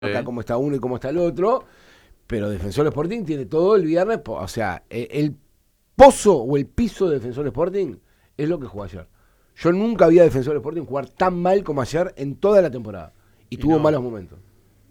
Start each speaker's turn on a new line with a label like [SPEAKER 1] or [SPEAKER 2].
[SPEAKER 1] acá cómo está uno y cómo está el otro, pero Defensor Sporting tiene todo el viernes, o sea, el pozo o el piso de Defensor Sporting es lo que jugó ayer. Yo nunca vi a Defensor Sporting jugar tan mal como ayer en toda la temporada. Y
[SPEAKER 2] Y
[SPEAKER 1] tuvo
[SPEAKER 2] no,
[SPEAKER 1] malos momentos.